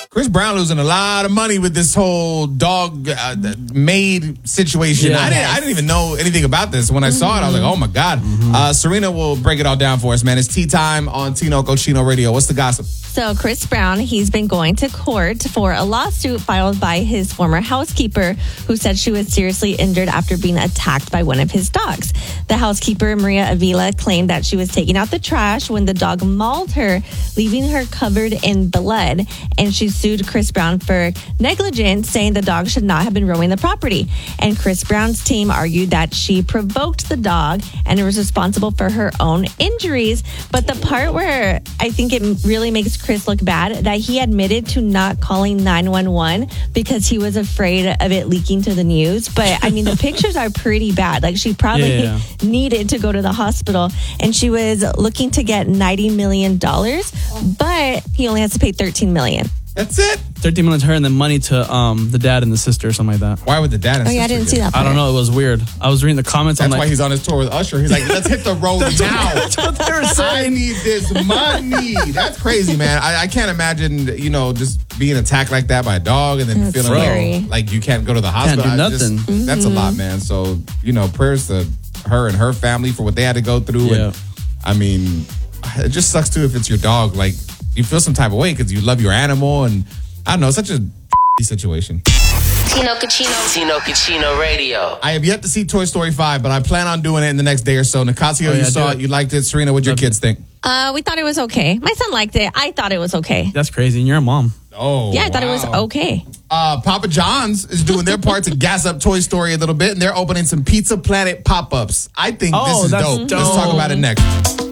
Chris Brown losing a lot of money with this whole dog maid situation. Yeah. I didn't even know anything about this. When I saw it, I was like, oh my God. Serena will break it all down for us, man. It's tea time on Tinoco Chino Radio. What's the gossip? So Chris Brown, he's been going to court for a lawsuit filed by his former housekeeper who said she was seriously injured after being attacked by one of his dogs. The housekeeper, Maria Avila, claimed that she was taking out the trash when the dog mauled her, leaving her covered in blood. And she sued Chris Brown for negligence, saying the dog should not have been roaming the property. And Chris Brown's team argued that she provoked the dog and was responsible for her own injuries. But the part where I think it really makes Chris look bad, that he admitted to not calling 911 because he was afraid of it leaking to the news. But I mean, the pictures are pretty bad. Like, she probably needed to go to the hospital, and she was looking to get $90 million, but he only has to pay $13 million. That's it. 13 million to her and then money to the dad and the sister or something like that. Why would the dad and Oh, yeah, I sister didn't get see it? that part. I don't know. It was weird. I was reading the comments. That's I'm why like, he's on his tour with Usher. He's like, let's hit the road now. That's what they were I saying. need this money. That's crazy, man. I can't imagine, just being attacked like that by a dog and then That's feeling scary. like you can't go to the hospital. do nothing. That's a lot, man. So, prayers to her and her family for what they had to go through. Yeah. And I mean, it just sucks too if it's your dog. Like, you feel some type of way because you love your animal, and I don't know, such a situation. Tino Cucino Radio. I have yet to see Toy Story 5, but I plan on doing it in the next day or so. Nicasio, you saw it, you liked it. Serena, what'd your kids think? We thought it was okay. My son liked it. I thought it was okay. That's crazy. And you're a mom. Oh, Yeah, I thought it was okay. Papa John's is doing their part to gas up Toy Story a little bit, and they're opening some Pizza Planet pop-ups. I think this is that's dope. Let's dope. talk about it next.